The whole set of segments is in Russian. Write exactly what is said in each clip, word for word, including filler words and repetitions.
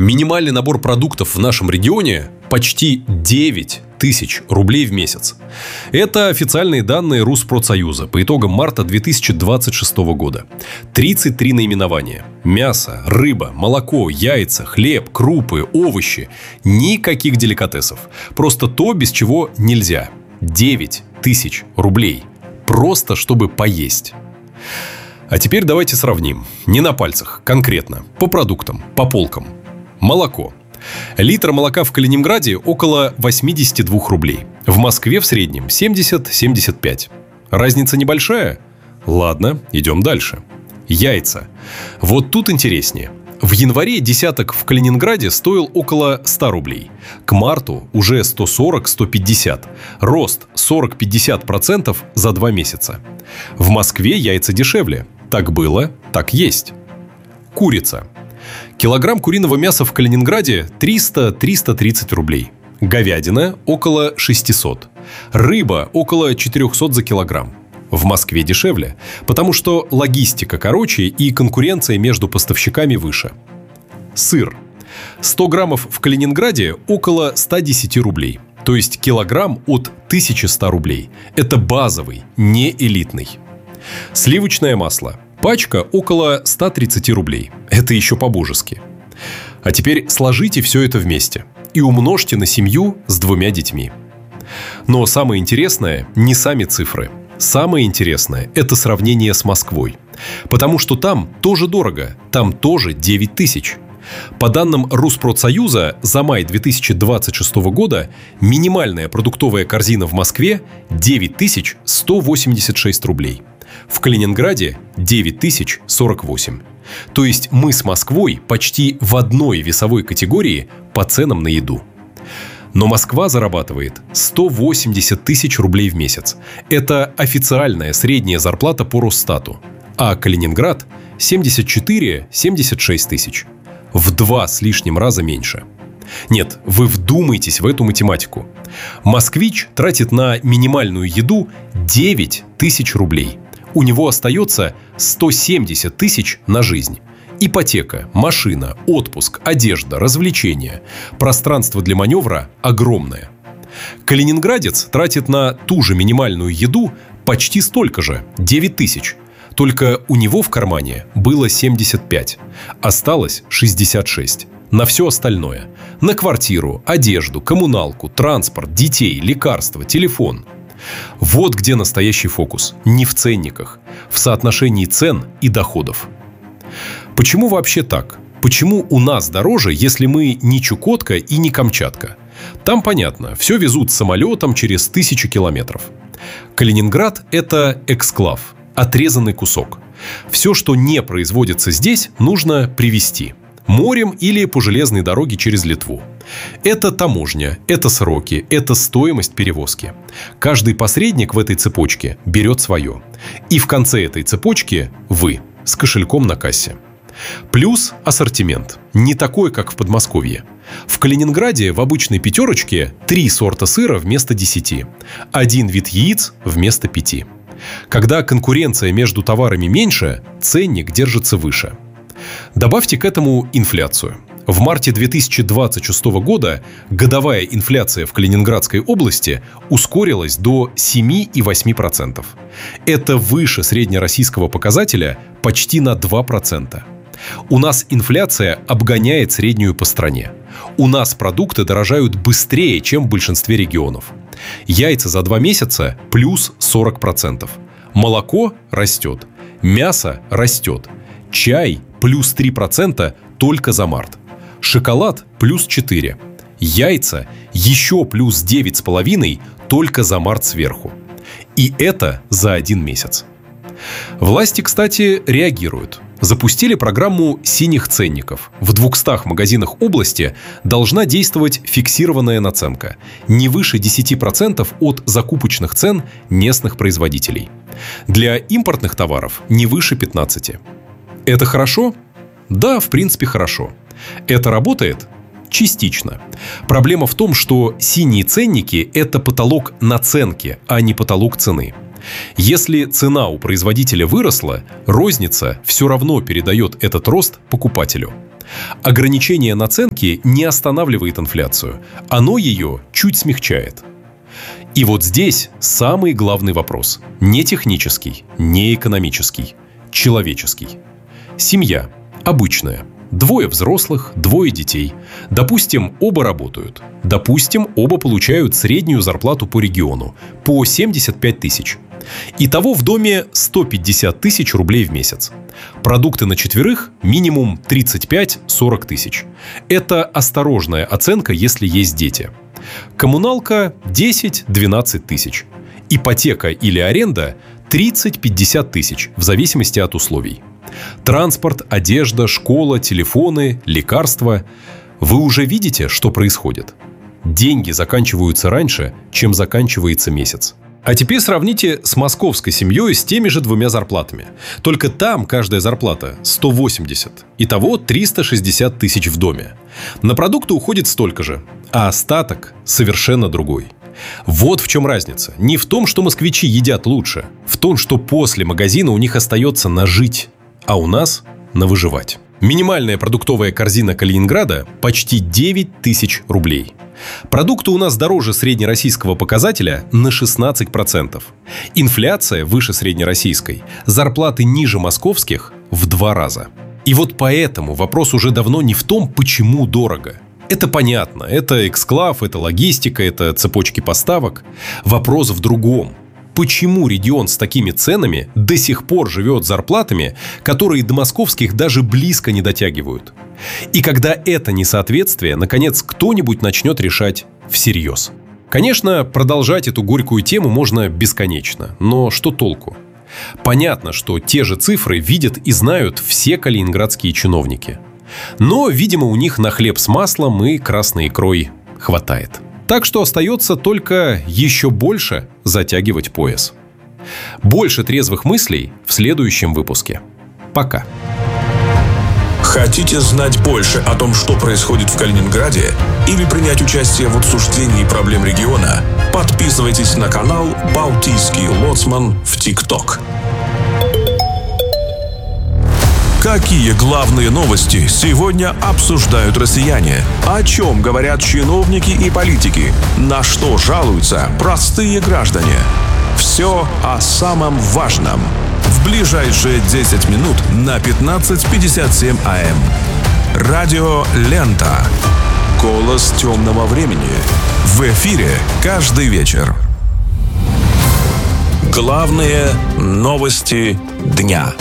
Минимальный набор продуктов в нашем регионе почти девять тысяч рублей в месяц. Это официальные данные Росспродсоюза по итогам марта две тысячи двадцать шестого года. тридцать три наименования. Мясо, рыба, молоко, яйца, хлеб, крупы, овощи. Никаких деликатесов. Просто то, без чего нельзя. девять тысяч рублей. Просто чтобы поесть. А теперь давайте сравним. Не на пальцах, конкретно. По продуктам, по полкам. Молоко. Литр молока в Калининграде около восемьдесят два рублей. В Москве в среднем семьдесят - семьдесят пять. Разница небольшая? Ладно, идем дальше. Яйца. Вот тут интереснее. В январе десяток в Калининграде стоил около ста рублей. К марту уже сто сорок - сто пятьдесят. Рост сорок - пятьдесят процентов за два месяца. В Москве яйца дешевле. Так было, так есть. Курица. Килограмм куриного мяса в Калининграде триста - триста тридцать рублей. Говядина около шестисот. Рыба около четырехсот за килограмм. В Москве дешевле, потому что логистика короче и конкуренция между поставщиками выше. Сыр. сто граммов в Калининграде около ста десяти рублей. То есть килограмм от тысячи ста рублей. Это базовый, не элитный. Сливочное масло. Пачка около ста тридцати рублей. Это еще по-божески. А теперь сложите все это вместе и умножьте на семью с двумя детьми. Но самое интересное не сами цифры. Самое интересное – это сравнение с Москвой. Потому что там тоже дорого, там тоже девять тысяч. По данным Росспродсоюза, за май две тысячи двадцать шестого года минимальная продуктовая корзина в Москве девять тысяч сто восемьдесят шесть рублей. В Калининграде девять тысяч сорок восемь. То есть мы с Москвой почти в одной весовой категории по ценам на еду. Но Москва зарабатывает сто восемьдесят тысяч рублей в месяц. Это официальная средняя зарплата по Росстату. А Калининград – семьдесят четыре - семьдесят шесть тысяч. В два с лишним раза меньше. Нет, вы вдумайтесь в эту математику. Москвич тратит на минимальную еду девять тысяч рублей. У него остается сто семьдесят тысяч на жизнь. Ипотека, машина, отпуск, одежда, развлечения. Пространство для маневра огромное. Калининградец тратит на ту же минимальную еду почти столько же – девять тысяч. Только у него в кармане было семьдесят пять. Осталось шестьдесят шесть. На все остальное. На квартиру, одежду, коммуналку, транспорт, детей, лекарства, телефон. Вот где настоящий фокус. Не в ценниках. В соотношении цен и доходов. Почему вообще так? Почему у нас дороже, если мы не Чукотка и не Камчатка? Там понятно, все везут самолетом через тысячу километров. Калининград – это эксклав, отрезанный кусок. Все, что не производится здесь, нужно привезти. Морем или по железной дороге через Литву. Это таможня, это сроки, это стоимость перевозки. Каждый посредник в этой цепочке берет свое. И в конце этой цепочки вы с кошельком на кассе. Плюс ассортимент. Не такой, как в Подмосковье. В Калининграде в обычной пятерочке три сорта сыра вместо десяти. Один вид яиц вместо пяти. Когда конкуренция между товарами меньше, ценник держится выше. Добавьте к этому инфляцию. В марте две тысячи двадцать шестого года годовая инфляция в Калининградской области ускорилась до семь целых восемь десятых процента. Это выше среднероссийского показателя почти на два процента. У нас инфляция обгоняет среднюю по стране. У нас продукты дорожают быстрее, чем в большинстве регионов. Яйца за два месяца плюс сорок процентов. Молоко растет. Мясо растет. Чай плюс три процента только за март. Шоколад плюс четыре. Яйца еще плюс девять с половиной только за март сверху. И это за один месяц. Власти, кстати, реагируют. Запустили программу синих ценников. В двухстах магазинах области должна действовать фиксированная наценка. Не выше десяти процентов от закупочных цен местных производителей. Для импортных товаров не выше пятнадцати процентов. Это хорошо? Да, в принципе, хорошо. Это работает? Частично. Проблема в том, что синие ценники – это потолок наценки, а не потолок цены. Если цена у производителя выросла, розница все равно передает этот рост покупателю. Ограничение наценки не останавливает инфляцию, оно ее чуть смягчает. И вот здесь самый главный вопрос. Не технический, не экономический, человеческий. Семья. Обычная. Двое взрослых, двое детей. Допустим, оба работают. Допустим, оба получают среднюю зарплату по региону. По семьдесят пять тысяч. Итого в доме сто пятьдесят тысяч рублей в месяц. Продукты на четверых минимум тридцать пять - сорок тысяч. Это осторожная оценка, если есть дети. Коммуналка десять - двенадцать тысяч. Ипотека или аренда тридцать - пятьдесят тысяч, в зависимости от условий. Транспорт, одежда, школа, телефоны, лекарства. Вы уже видите, что происходит? Деньги заканчиваются раньше, чем заканчивается месяц. А теперь сравните с московской семьей с теми же двумя зарплатами. Только там каждая зарплата сто восемьдесят. Итого триста шестьдесят тысяч в доме. На продукты уходит столько же, а остаток совершенно другой. Вот в чем разница. Не в том, что москвичи едят лучше. В том, что после магазина у них остается на жить, а у нас на выживать. Минимальная продуктовая корзина Калининграда почти девять тысяч рублей. Продукты у нас дороже среднероссийского показателя на шестнадцать процентов. Инфляция выше среднероссийской. Зарплаты ниже московских в два раза. И вот поэтому вопрос уже давно не в том, почему дорого. Это понятно. Это эксклав, это логистика, это цепочки поставок. Вопрос в другом. Почему регион с такими ценами до сих пор живет зарплатами, которые до московских даже близко не дотягивают? И когда это несоответствие, наконец, кто-нибудь начнет решать всерьез. Конечно, продолжать эту горькую тему можно бесконечно, но что толку? Понятно, что те же цифры видят и знают все калининградские чиновники. Но, видимо, у них на хлеб с маслом и красной икрой хватает. Так что остается только еще больше затягивать пояс. Больше трезвых мыслей в следующем выпуске. Пока. Хотите знать больше о том, что происходит в Калининграде, или принять участие в обсуждении проблем региона? Подписывайтесь на канал «Балтийский лоцман» в ТикТок. Какие главные новости сегодня обсуждают россияне? О чем говорят чиновники и политики? На что жалуются простые граждане? Все о самом важном. В ближайшие десять минут на пятнадцать пятьдесят семь АМ. Радио «Лента». Голос темного времени. В эфире каждый вечер. Главные новости дня.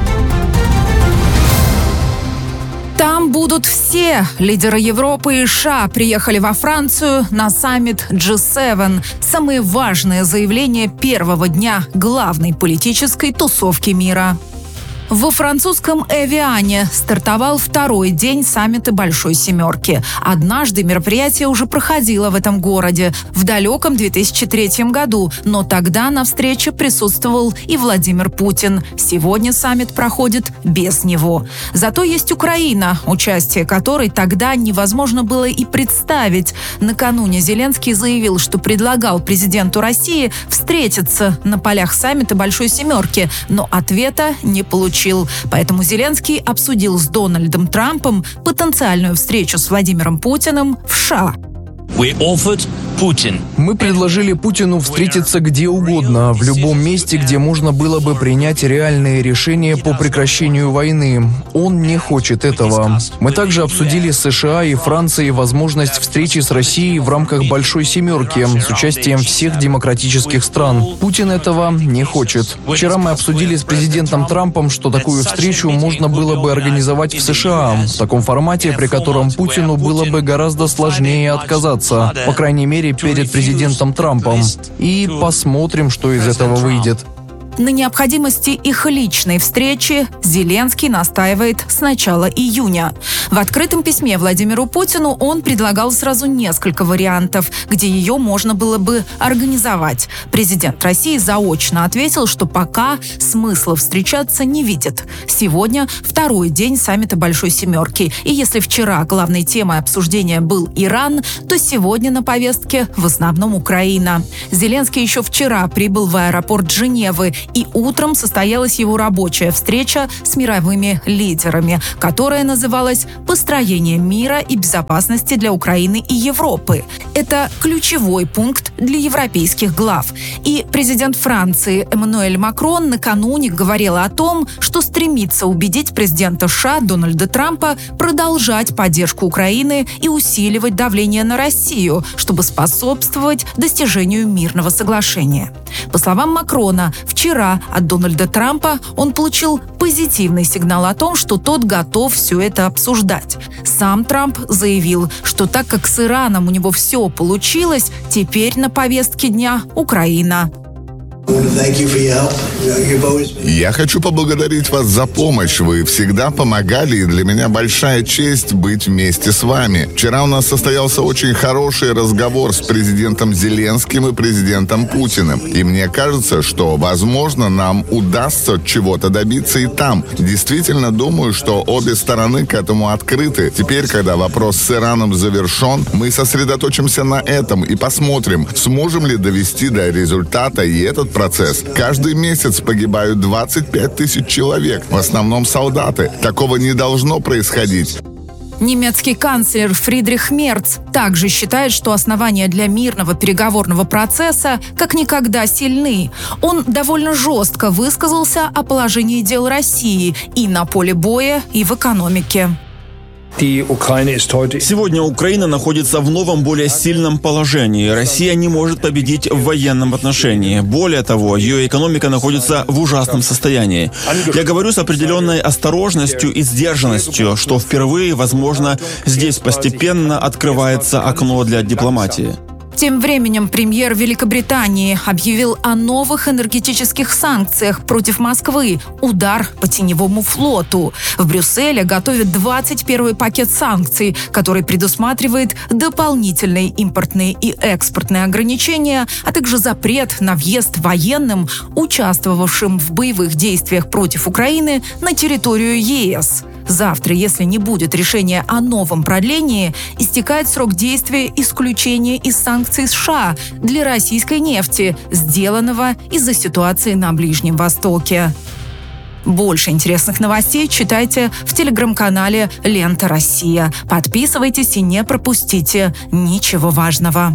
Там будут все. Лидеры Европы и США приехали во Францию на саммит джи семь. Самые важные заявления первого дня главной политической тусовки мира. Во французском Эвиане стартовал второй день саммита Большой Семерки. Однажды мероприятие уже проходило в этом городе в далеком две тысячи третьем году, но тогда на встрече присутствовал и Владимир Путин. Сегодня саммит проходит без него. Зато есть Украина, участие которой тогда невозможно было и представить. Накануне Зеленский заявил, что предлагал президенту России встретиться на полях саммита Большой Семерки, но ответа не получил. Поэтому Зеленский обсудил с Дональдом Трампом потенциальную встречу с Владимиром Путиным в США. Мы предложили Путину встретиться где угодно, в любом месте, где можно было бы принять реальные решения по прекращению войны. Он не хочет этого. Мы также обсудили с США и Францией возможность встречи с Россией в рамках Большой Семерки с участием всех демократических стран. Путин этого не хочет. Вчера мы обсудили с президентом Трампом, что такую встречу можно было бы организовать в США, в таком формате, при котором Путину было бы гораздо сложнее отказаться. По крайней мере, перед президентом Трампом. И посмотрим, что из этого выйдет. На необходимости их личной встречи Зеленский настаивает с начала июня. В открытом письме Владимиру Путину он предлагал сразу несколько вариантов, где ее можно было бы организовать. Президент России заочно ответил, что пока смысла встречаться не видит. Сегодня второй день саммита Большой Семерки. И если вчера главной темой обсуждения был Иран, то сегодня на повестке в основном Украина. Зеленский еще вчера прибыл в аэропорт Женевы и утром состоялась его рабочая встреча с мировыми лидерами, которая называлась «Построение мира и безопасности для Украины и Европы». Это ключевой пункт для европейских глав. И президент Франции Эммануэль Макрон накануне говорил о том, что стремится убедить президента США Дональда Трампа продолжать поддержку Украины и усиливать давление на Россию, чтобы способствовать достижению мирного соглашения. По словам Макрона, вчера от Дональда Трампа он получил позитивный сигнал о том, что тот готов все это обсуждать. Сам Трамп заявил, что так как с Ираном у него все получилось, теперь на повестке дня Украина. Я хочу поблагодарить вас за помощь. Вы всегда помогали, и для меня большая честь быть вместе с вами. Вчера у нас состоялся очень хороший разговор с президентом Зеленским и президентом Путиным. И мне кажется, что, возможно, нам удастся чего-то добиться и там. Действительно думаю, что обе стороны к этому открыты. Теперь, когда вопрос с Ираном завершен, мы сосредоточимся на этом и посмотрим, сможем ли довести до результата и этот процесс. Каждый месяц погибают двадцать пять тысяч человек, в основном солдаты. Такого не должно происходить. Немецкий канцлер Фридрих Мерц также считает, что основания для мирного переговорного процесса как никогда сильны. Он довольно жестко высказался о положении дел России и на поле боя, и в экономике. Сегодня Украина находится в новом, более сильном положении. Россия не может победить в военном отношении. Более того, ее экономика находится в ужасном состоянии. Я говорю с определенной осторожностью и сдержанностью, что впервые, возможно, здесь постепенно открывается окно для дипломатии. Тем временем премьер Великобритании объявил о новых энергетических санкциях против Москвы. Удар по теневому флоту. В Брюсселе готовят двадцать первый пакет санкций, который предусматривает дополнительные импортные и экспортные ограничения, а также запрет на въезд военным, участвовавшим в боевых действиях против Украины, на территорию ЕС. Завтра, если не будет решения о новом продлении, истекает срок действия исключения из санкций США для российской нефти, сделанного из-за ситуации на Ближнем Востоке. Больше интересных новостей читайте в телеграм-канале «Лента Россия». Подписывайтесь и не пропустите ничего важного.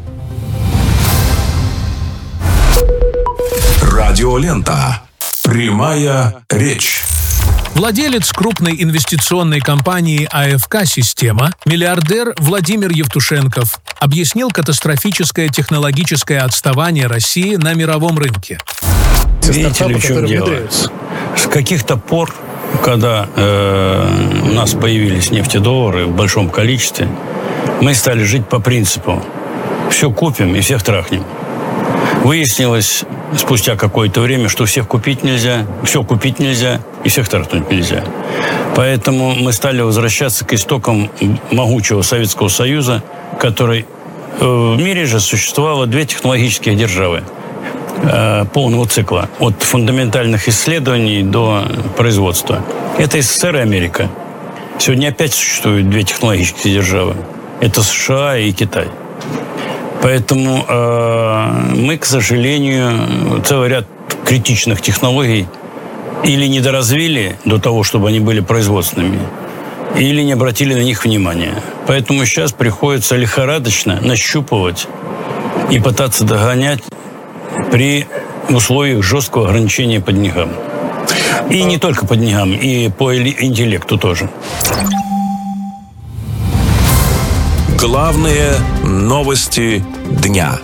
Радиолента. Прямая речь. Владелец крупной инвестиционной компании АФК «Система», миллиардер Владимир Евтушенков, объяснил катастрофическое технологическое отставание России на мировом рынке. Видите ли, в чем дело? С каких-то пор, когда э, у нас появились нефтедоллары в большом количестве, мы стали жить по принципу «все купим и всех трахнем». Выяснилось спустя какое-то время, что всех купить нельзя, все купить нельзя и всех трахнуть нельзя. Поэтому мы стали возвращаться к истокам могучего Советского Союза, который в мире же существовало две технологические державы полного цикла, от фундаментальных исследований до производства. Это СССР и Америка. Сегодня опять существуют две технологические державы. Это США и Китай. Поэтому э, мы, к сожалению, целый ряд критичных технологий или недоразвили до того, чтобы они были производственными, или не обратили на них внимания. Поэтому сейчас приходится лихорадочно нащупывать и пытаться догонять при условиях жесткого ограничения по деньгам. И не только по деньгам, и по интеллекту тоже. Главные новости дня.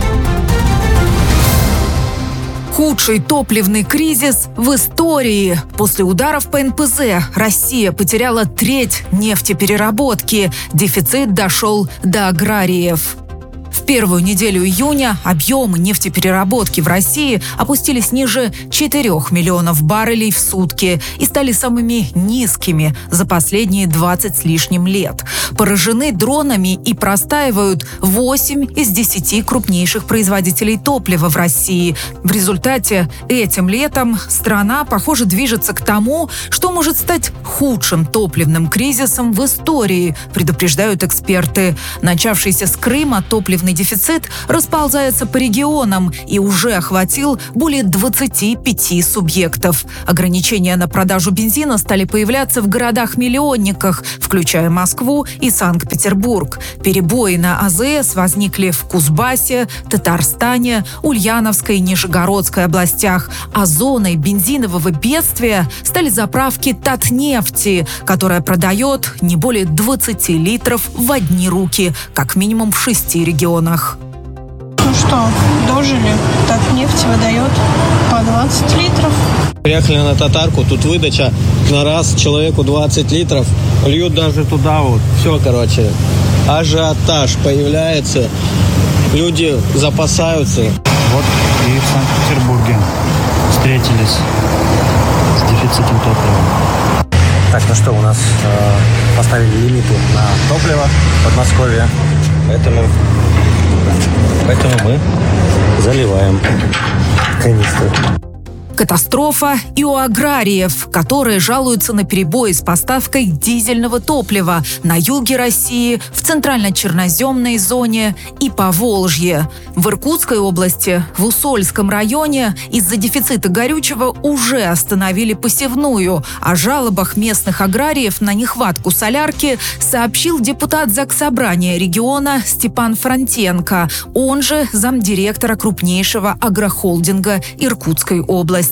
Худший топливный кризис в истории. После ударов по эн пэ зэ Россия потеряла треть нефтепереработки. Дефицит дошел до аграриев. В первую неделю июня объемы нефтепереработки в России опустились ниже четырёх миллионов баррелей в сутки и стали самыми низкими за последние двадцать с лишним лет. Поражены дронами и простаивают восемь из десяти крупнейших производителей топлива в России. В результате этим летом страна, похоже, движется к тому, что может стать худшим топливным кризисом в истории, предупреждают эксперты. Начавшийся с Крыма топливный дефицит расползается по регионам и уже охватил более двадцати пяти субъектов. Ограничения на продажу бензина стали появляться в городах-миллионниках, включая Москву и Санкт-Петербург. Перебои на АЗС возникли в Кузбассе, Татарстане, Ульяновской и Нижегородской областях, а зоной бензинового бедствия стали заправки Татнефти, которая продает не более двадцати литров в одни руки, как минимум в шести регионах. Ну что, дожили? Татнефть выдает по двадцать литров. Приехали на Татарку, тут выдача на раз человеку двадцать литров, льют даже туда вот. Все, короче, ажиотаж появляется, люди запасаются. Вот и в Санкт-Петербурге встретились с дефицитом топлива. Так, ну что, у нас э, поставили лимиты на топливо в Подмосковье, поэтому, поэтому мы заливаем канистры. Катастрофа и у аграриев, которые жалуются на перебои с поставкой дизельного топлива на юге России, в центрально-черноземной зоне и Поволжье. В Иркутской области, в Усольском районе из-за дефицита горючего уже остановили посевную. О жалобах местных аграриев на нехватку солярки сообщил депутат Заксобрания региона Степан Фронтенко, он же замдиректора крупнейшего агрохолдинга Иркутской области.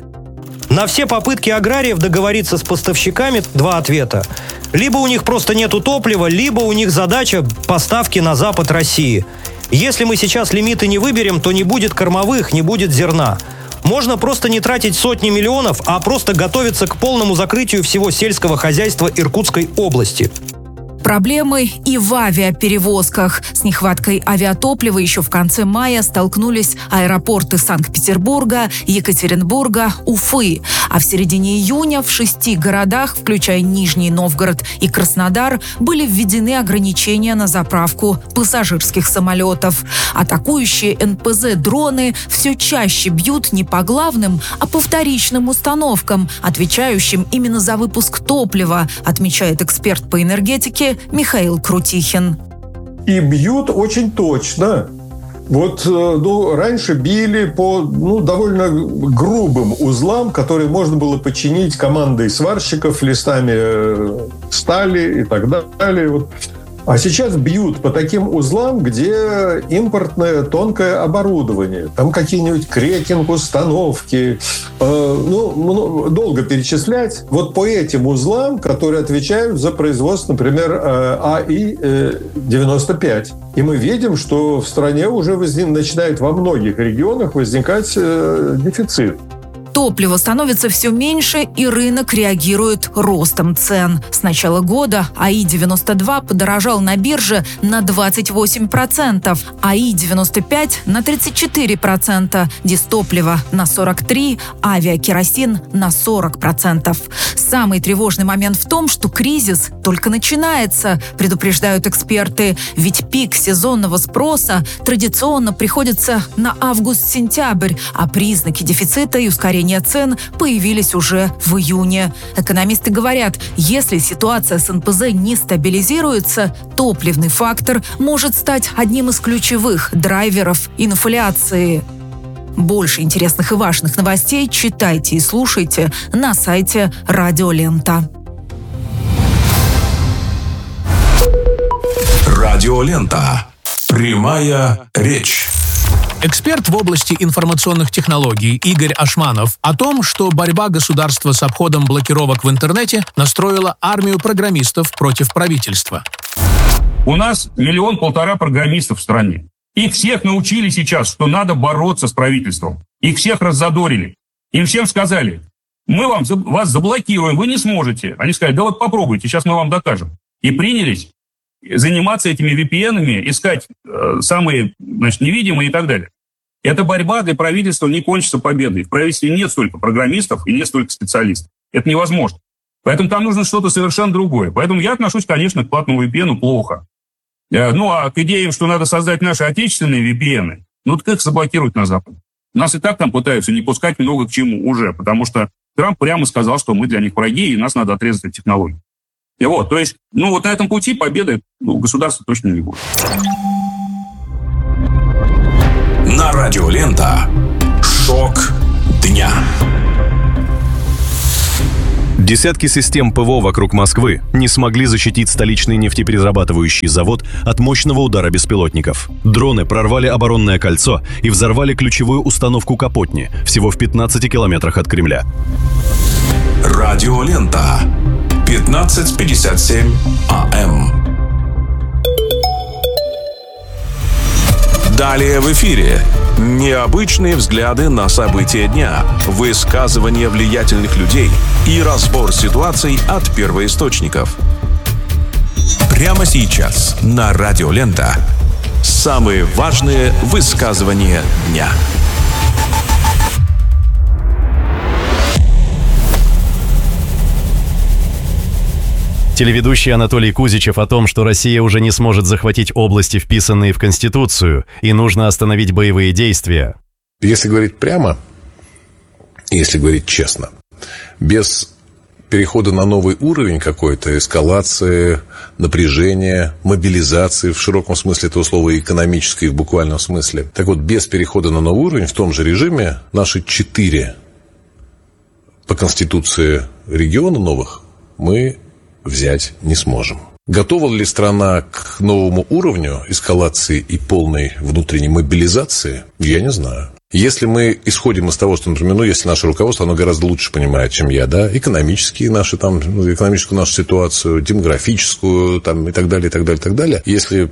На все попытки аграриев договориться с поставщиками два ответа. Либо у них просто нету топлива, либо у них задача поставки на запад России. Если мы сейчас лимиты не выберем, то не будет кормовых, не будет зерна. Можно просто не тратить сотни миллионов, а просто готовиться к полному закрытию всего сельского хозяйства Иркутской области. Проблемы и в авиаперевозках. С нехваткой авиатоплива еще в конце мая столкнулись аэропорты Санкт-Петербурга, Екатеринбурга, Уфы. А в середине июня в шести городах, включая Нижний Новгород и Краснодар, были введены ограничения на заправку пассажирских самолетов. Атакующие эн пэ зэ-дроны все чаще бьют не по главным, а по вторичным установкам, отвечающим именно за выпуск топлива, отмечает эксперт по энергетике Михаил Крутихин. И бьют очень точно. Вот ну, раньше били по ну, довольно грубым узлам, которые можно было починить командой сварщиков, листами стали и так далее. Вот. А сейчас бьют по таким узлам, где импортное тонкое оборудование. Там какие-нибудь крекинг-установки. Э, ну, ну, долго перечислять. Вот по этим узлам, которые отвечают за производство, например, а и девяносто пять. И мы видим, что в стране уже возник, начинает во многих регионах возникать э, дефицит. Топлива становится все меньше, и рынок реагирует ростом цен. С начала года а и девяносто два подорожал на бирже на двадцать восемь процентов, а и девяносто пять на тридцать четыре процента, дистопливо на сорок три процента, авиакеросин на сорок процентов. Самый тревожный момент в том, что кризис только начинается, предупреждают эксперты, ведь пик сезонного спроса традиционно приходится на август-сентябрь, а признаки дефицита и ускорения цен появились уже в июне. Экономисты говорят, если ситуация с эн пэ зэ не стабилизируется, топливный фактор может стать одним из ключевых драйверов инфляции. Больше интересных и важных новостей читайте и слушайте на сайте Радио Лента. Радио Лента. Прямая речь. Эксперт в области информационных технологий Игорь Ашманов о том, что борьба государства с обходом блокировок в интернете настроила армию программистов против правительства. У нас миллион-полтора программистов в стране. Их всех научили сейчас, что надо бороться с правительством. Их всех раззадорили. Им всем сказали, мы вам, вас заблокируем, вы не сможете. Они сказали, да вот попробуйте, сейчас мы вам докажем. И принялись заниматься этими ви пи эн-ами, искать э, самые, значит, невидимые и так далее. Эта борьба для правительства не кончится победой. В правительстве нет столько программистов и нет столько специалистов. Это невозможно. Поэтому там нужно что-то совершенно другое. Поэтому я отношусь, конечно, к платному ви пи эн плохо. Э, ну, а к идеям, что надо создать наши отечественные ви пи эн, ну, так их заблокировать на Западе. Нас и так там пытаются не пускать много к чему уже, потому что Трамп прямо сказал, что мы для них враги, и нас надо отрезать от технологий. И вот, то есть, ну вот на этом пути победы ну, государства точно не будет. На радио Лента. Шок дня. Десятки систем ПВО вокруг Москвы не смогли защитить столичный нефтеперерабатывающий завод от мощного удара беспилотников. Дроны прорвали оборонное кольцо и взорвали ключевую установку Капотни всего в пятнадцати километрах от Кремля. Радио Лента. пятнадцать пятьдесят семь АМ. Далее в эфире. Необычные взгляды на события дня, высказывания влиятельных людей и разбор ситуаций от первоисточников. Прямо сейчас на Радио Лента. Самые важные высказывания дня. Телеведущий Анатолий Кузичев о том, что Россия уже не сможет захватить области, вписанные в Конституцию, и нужно остановить боевые действия. Если говорить прямо, если говорить честно, без перехода на новый уровень какой-то, эскалации, напряжения, мобилизации в широком смысле этого слова и экономической в буквальном смысле. Так вот, без перехода на новый уровень в том же режиме наши четыре по Конституции региона новых мы взять не сможем. Готова ли страна к новому уровню эскалации и полной внутренней мобилизации? Я не знаю. Если мы исходим из того, что, например, ну, если наше руководство, оно гораздо лучше понимает, чем я, да, экономические наши, там, экономическую нашу ситуацию, демографическую, там, и так далее, и так далее, и так далее. Если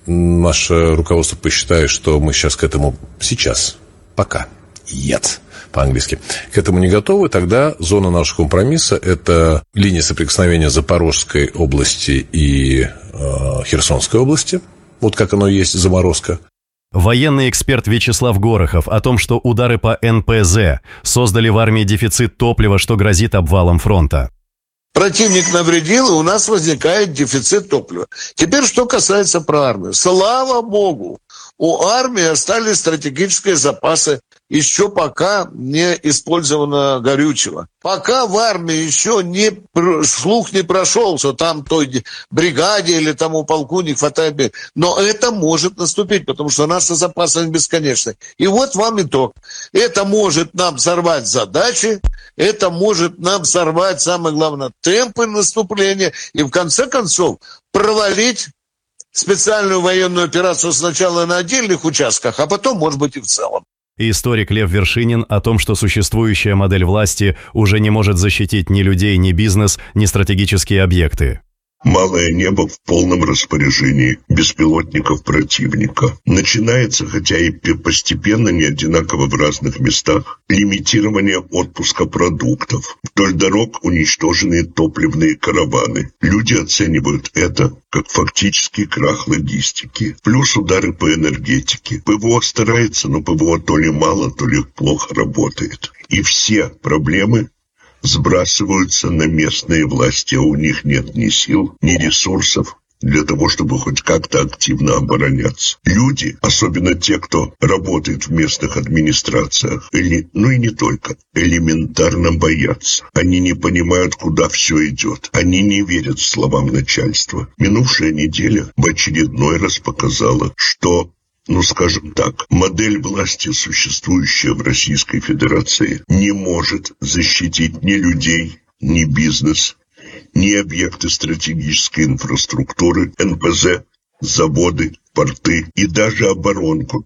наше руководство посчитает, что мы сейчас к этому, сейчас, пока, yet, по-английски, к этому не готовы, тогда зона нашего компромисса – это линия соприкосновения Запорожской области и э, Херсонской области, вот как оно есть, заморозка. Военный эксперт Вячеслав Горохов о том, что удары по эн пэ зэ создали в армии дефицит топлива, что грозит обвалом фронта. Противник навредил, и у нас возникает дефицит топлива. Теперь, что касается про армию. Слава богу, у армии остались стратегические запасы еще пока не использовано горючего. Пока в армии еще не, слух не прошел, что там той бригаде или тому полку не хватает. Но это может наступить, потому что наши запасы бесконечны. И вот вам итог. Это может нам сорвать задачи, это может нам сорвать, самое главное, темпы наступления и в конце концов провалить специальную военную операцию сначала на отдельных участках, а потом, может быть, и в целом. Историк Лев Вершинин о том, что существующая модель власти уже не может защитить ни людей, ни бизнес, ни стратегические объекты. Малое небо в полном распоряжении беспилотников противника. Начинается, хотя и постепенно, не одинаково в разных местах, лимитирование отпуска продуктов. Вдоль дорог уничтоженные топливные караваны. Люди оценивают это как фактический крах логистики. Плюс удары по энергетике. ПВО старается, но ПВО то ли мало, то ли плохо работает. И все проблемы сбрасываются на местные власти, а у них нет ни сил, ни ресурсов для того, чтобы хоть как-то активно обороняться. Люди, особенно те, кто работает в местных администрациях, или, ну и не только, элементарно боятся. Они не понимают, куда все идет. Они не верят словам начальства. Минувшая неделя в очередной раз показала, что Ну, скажем так, модель власти, существующая в Российской Федерации, не может защитить ни людей, ни бизнес, ни объекты стратегической инфраструктуры, эн пэ зэ, заводы, порты и даже оборонку.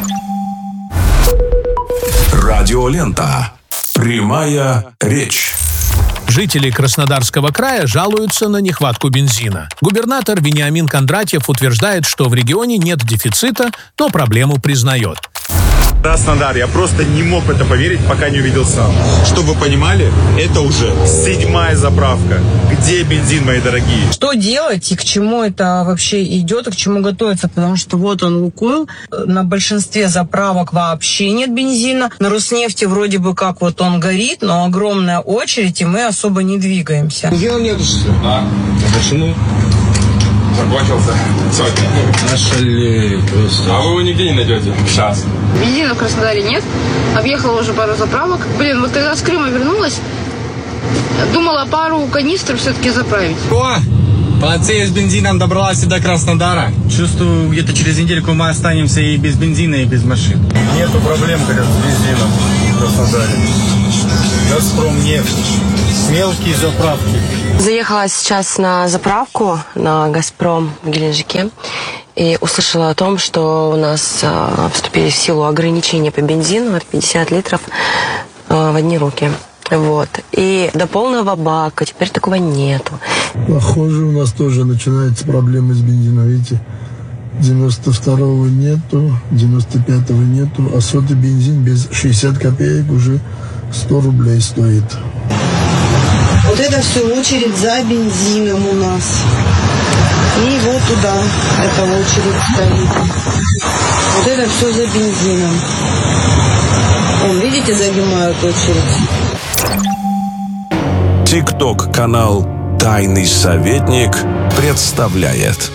Радиолента. Прямая речь. Жители Краснодарского края жалуются на нехватку бензина. Губернатор Вениамин Кондратьев утверждает, что в регионе нет дефицита, но проблему признает. Краснодар, я просто не мог в это поверить, пока не увидел сам. Чтобы вы понимали, это уже седьмая заправка. Где бензин, мои дорогие? Что делать и к чему это вообще идет, и к чему готовится? Потому что вот он, Лукойл, на большинстве заправок вообще нет бензина. На Роснефти вроде бы как вот он горит, но огромная очередь, и мы особо не двигаемся. Бензина нет, что ли? А, почему? Закончился. Ошалеть просто. А вы его нигде не найдете? Сейчас. Бензина в Краснодаре нет. Объехала уже пару заправок. Блин, вот когда с Крыма вернулась, думала пару канистр все-таки заправить. О! Молодцы, с бензином добралась до Краснодара. Чувствую, где-то через недельку мы останемся и без бензина, и без машин. Нету проблем, говорят, с бензином в Краснодаре. Газпром нефть. Мелкие заправки. Заехала сейчас на заправку на Газпром в Геленджике и услышала о том, что у нас э, вступили в силу ограничения по бензину от пятьдесят литров э, в одни руки. Вот. И до полного бака теперь такого нету. Похоже, у нас тоже начинаются проблемы с бензином. Видите, девяносто второго нету, девяносто пятого нету, а сотый бензин без шестьдесят копеек уже сто рублей стоит. Вот это все очередь за бензином у нас. И вот туда эта очередь стоит. Вот это все за бензином. Вон, видите, занимают очередь. ТикТок-канал «Тайный советник» представляет.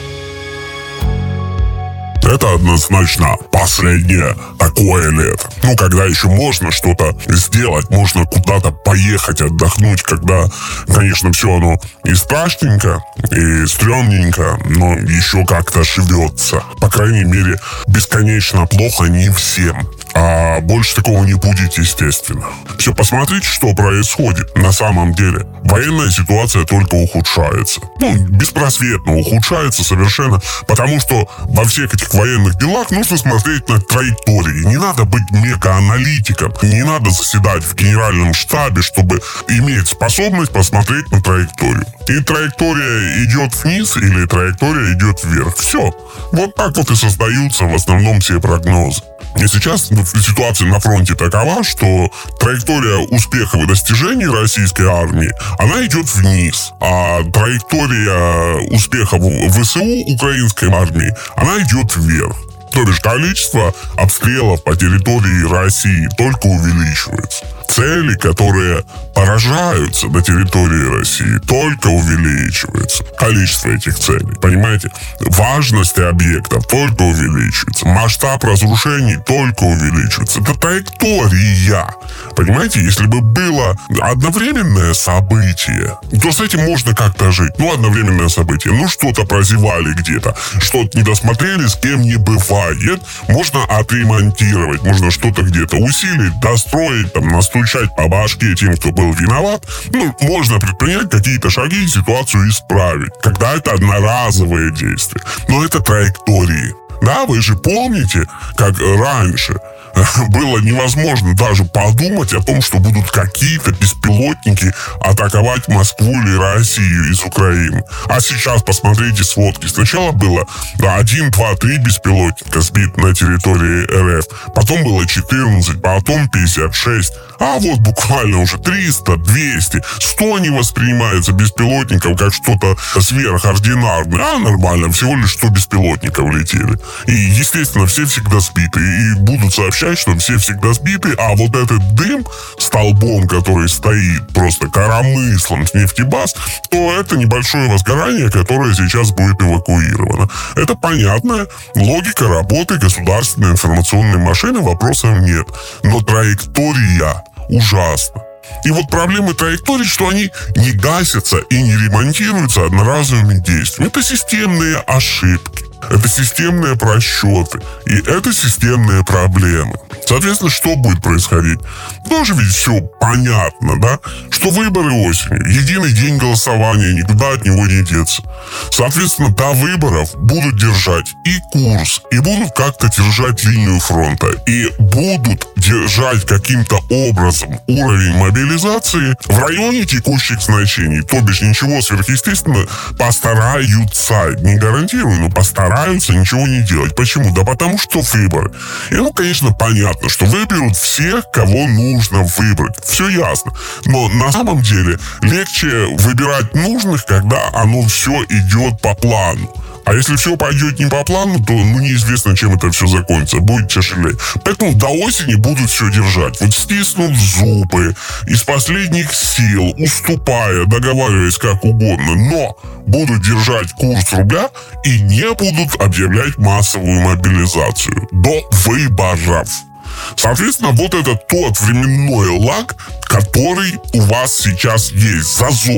Это однозначно последнее такое лето. Ну, когда еще можно что-то сделать, можно куда-то поехать, отдохнуть, когда, конечно, все оно и страшненько, и стрёмненько, но еще как-то живется. По крайней мере, бесконечно плохо не всем. А больше такого не будет, естественно. Все, посмотрите, что происходит на самом деле. Военная ситуация только ухудшается. Ну, беспросветно ухудшается совершенно, потому что во всех этих военных делах нужно смотреть на траектории. Не надо быть мега-аналитиком, не надо заседать в генеральном штабе, чтобы иметь способность посмотреть на траекторию. И траектория идет вниз или траектория идет вверх. Все. Вот так вот и создаются в основном все прогнозы. И сейчас ситуация на фронте такова, что траектория успехов и достижений российской армии, она идет вниз. А траектория успехов ВСУ украинской армии, она идет вверх. То бишь количество обстрелов по территории России только увеличивается. Цели, которые поражаются на территории России, только увеличиваются. Количество этих целей, понимаете? Важность объектов только увеличивается. Масштаб разрушений только увеличивается. Это траектория. Понимаете, если бы было одновременное событие, то с этим можно как-то жить. Ну, одновременное событие. Ну, что-то прозевали где-то, что-то не досмотрели, с кем не бывает. Можно отремонтировать, можно что-то где-то усилить, достроить, там, настучать по башке тем, кто был виноват. Ну, можно предпринять какие-то шаги и ситуацию исправить, когда это одноразовые действия. Но это траектории. Да, вы же помните, как раньше было невозможно даже подумать о том, что будут какие-то беспилотники атаковать Москву или Россию из Украины. А сейчас посмотрите сводки. Сначала было да, один, два, три беспилотника сбит на территории РФ. Потом было четырнадцать, потом пятьдесят шесть. А вот буквально уже триста, двести, сто не воспринимается беспилотников как что-то сверхординарное. А нормально, всего лишь сто беспилотников летели. И, естественно, все всегда сбиты. И будут сообщать, что все всегда сбиты, а вот этот дым столбом, который стоит просто коромыслом с нефтебаз, то это небольшое возгорание, которое сейчас будет эвакуировано. Это понятная логика работы государственной информационной машины, вопросов нет. Но траектория ужасна. И вот проблемы траекторий, что они не гасятся и не ремонтируются одноразовыми действиями. Это системные ошибки. Это системные просчеты. И это системные проблемы. Соответственно, что будет происходить? Тоже ведь все понятно, да? Что выборы осенью, единый день голосования, никуда от него не деться. Соответственно, до выборов будут держать и курс, и будут как-то держать линию фронта, и будут держать каким-то образом уровень мобилизации в районе текущих значений. То бишь ничего сверхъестественного, постараются, не гарантирую, но постараются ничего не делать. Почему? Да потому что выборы. И ну, конечно, понятно, что выберут всех, кого нужно выбрать. Все ясно. Но на самом деле легче выбирать нужных, когда оно все идет по плану. А если все пойдет не по плану, то ну, неизвестно, чем это все закончится. Будет тяжелее. Поэтому до осени будут все держать. Вот стиснут зубы, из последних сил, уступая, договариваясь как угодно. Но будут держать курс рубля и не будут объявлять массовую мобилизацию до выборов. Соответственно, вот это тот временной лаг, который у вас сейчас есть, зазор.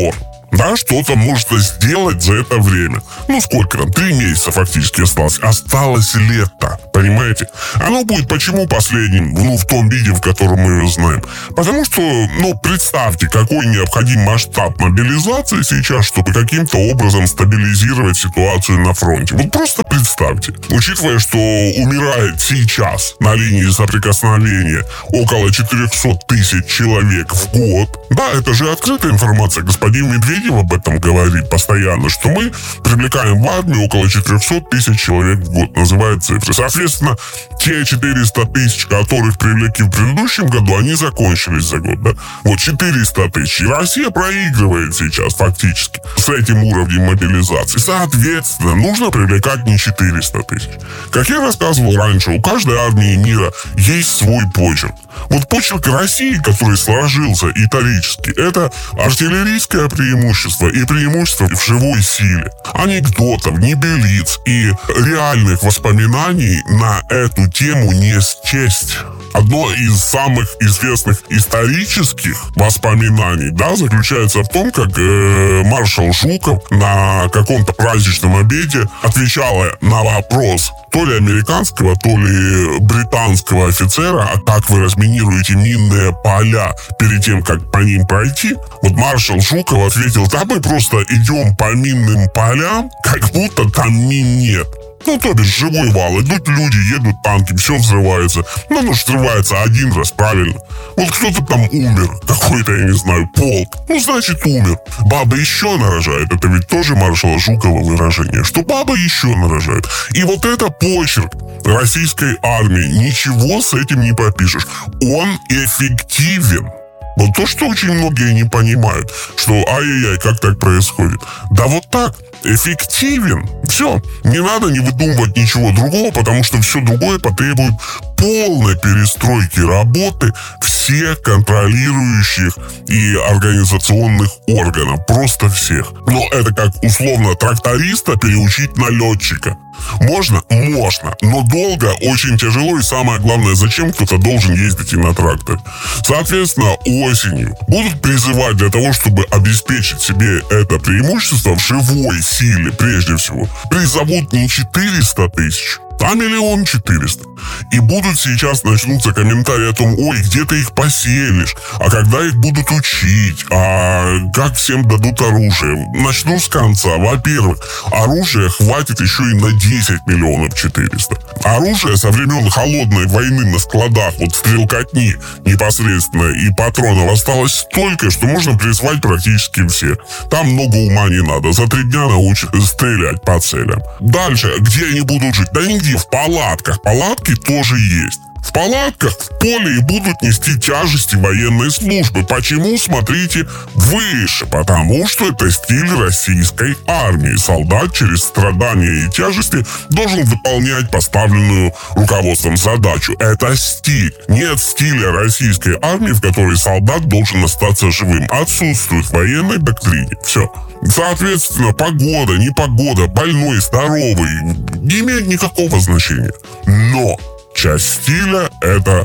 да, что-то можно сделать за это время. Ну, сколько там? Три месяца фактически осталось. Осталось лето, понимаете? Оно будет почему последним, ну, в том виде, в котором мы его знаем? Потому что, ну, представьте, какой необходим масштаб мобилизации сейчас, чтобы каким-то образом стабилизировать ситуацию на фронте. Вот просто представьте. Учитывая, что умирает сейчас на линии соприкосновения около четыреста тысяч человек в год. Да, это же открытая информация. Господин Медведев об этом говорит постоянно, что мы привлекаем в армию около четыреста тысяч человек в год, называют цифры. Соответственно, те четыреста тысяч, которых привлекли в предыдущем году, они закончились за год, да? Вот четыреста тысяч. И Россия проигрывает сейчас фактически с этим уровнем мобилизации. Соответственно, нужно привлекать не четыреста тысяч. Как я рассказывал раньше, у каждой армии мира есть свой почерк. Вот почерк России, который сложился исторически, это артиллерийское преимущество и преимущество в живой силе. Анекдотов, небылиц и реальных воспоминаний на эту тему не счесть. Одно из самых известных исторических воспоминаний, да, заключается в том, как э, маршал Жуков на каком-то праздничном обеде отвечал на вопрос то ли американского, то ли британского офицера, а как вы разминируете минные поля перед тем, как по ним пройти. Вот маршал Жуков ответил: да мы просто идем по минным полям, как будто там мин нет. Ну, то бишь, живой вал. Идут люди, едут танки, все взрывается. Ну, оно же взрывается один раз, правильно? Вот кто-то там умер, какой-то, я не знаю, полк. Ну, значит, умер. Баба еще нарожает. Это ведь тоже маршала Жукова выражение, что баба еще нарожает. И вот это почерк российской армии. Ничего с этим не попишешь. Он эффективен. Вот то, что очень многие не понимают, что ай-яй-яй, как так происходит. Да вот так, эффективен. Все, не надо не выдумывать ничего другого, потому что все другое потребует полной перестройки работы всех контролирующих и организационных органов. Просто всех. Но это как условно тракториста переучить на летчика. Можно? Можно. Но долго, очень тяжело, и самое главное, зачем кто-то должен ездить и на тракторе. Соответственно, осенью будут призывать для того, чтобы обеспечить себе это преимущество в живой силе, прежде всего. Призовут не четыреста тысяч, а миллион четыреста. И будут сейчас начнутся комментарии о том: ой, где ты их поселишь, а когда их будут учить, а как всем дадут оружие. Начну с конца. Во-первых, оружия хватит еще и на десять миллионов четыреста. Оружие со времен холодной войны на складах, вот стрелкотни непосредственно, и патронов осталось столько, что можно призвать практически всех. Там много ума не надо. За три дня научат стрелять по целям. Дальше, где они будут жить? Да нигде. В палатках. Палатки тоже есть. В палатках в поле и будут нести тяжести военной службы. Почему? Смотрите выше. Потому что это стиль российской армии. Солдат через страдания и тяжести должен выполнять поставленную руководством задачу. Это стиль. Нет стиля российской армии, в которой солдат должен остаться живым. Отсутствует в военной доктрине. Все. Соответственно, погода, непогода, больной, здоровый, не имеет никакого значения. Но часть стиля – это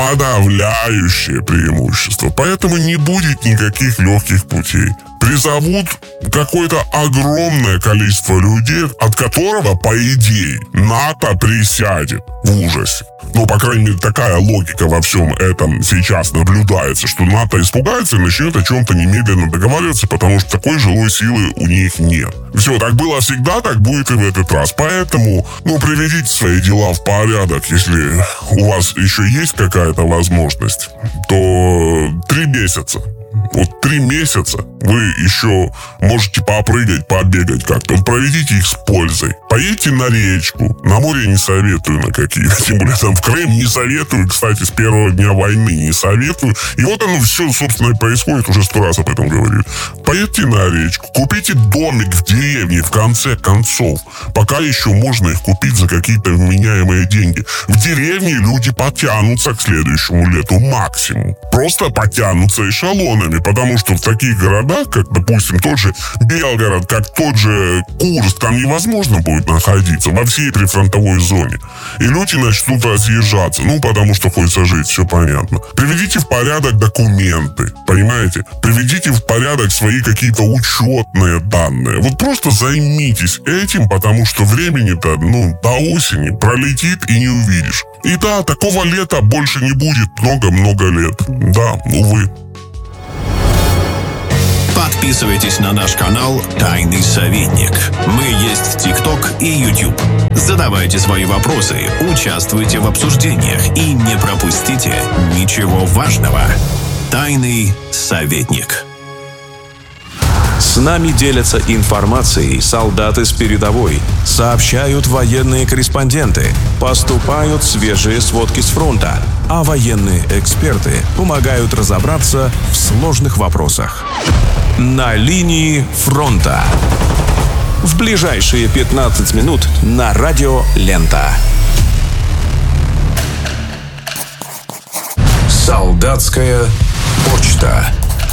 подавляющее преимущество. Поэтому не будет никаких легких путей. Призовут какое-то огромное количество людей, от которого, по идее, НАТО присядет в ужасе. Ну, по крайней мере, такая логика во всем этом сейчас наблюдается, что НАТО испугается и начнет о чем-то немедленно договариваться, потому что такой жилой силы у них нет. Все, так было всегда, так будет и в этот раз. Поэтому, ну, приведите свои дела в порядок. Если у вас еще есть какая-то возможность, то три месяца. Вот три месяца вы еще можете попрыгать, побегать как-то. Вот проведите их с пользой. Поедьте на речку. На море не советую на какие. Тем более там в Крым не советую. Кстати, с первого дня войны не советую. И вот оно все, собственно, и происходит. Уже сто раз об этом говорю. Поедьте на речку. Купите домик в деревне, в конце концов. Пока еще можно их купить за какие-то вменяемые деньги. В деревне люди потянутся к следующему лету максимум. Просто потянутся эшелонами. Потому что в таких городах, как, допустим, тот же Белгород, как тот же Курск, там невозможно будет будет находиться во всей прифронтовой зоне. И люди начнут разъезжаться, ну, потому что хочется жить, все понятно. Приведите в порядок документы, понимаете? Приведите в порядок свои какие-то учетные данные. Вот просто займитесь этим, потому что времени-то, ну, до осени пролетит и не увидишь. И да, такого лета больше не будет много-много лет. Да, увы. Подписывайтесь на наш канал «Тайный советник». Мы есть в ТикТок и Ютуб. Задавайте свои вопросы, участвуйте в обсуждениях и не пропустите ничего важного. «Тайный советник». С нами делятся информацией солдаты с передовой, сообщают военные корреспонденты, поступают свежие сводки с фронта, а военные эксперты помогают разобраться в сложных вопросах. На линии фронта. В ближайшие пятнадцать минут на радио «Лента». Солдатская почта.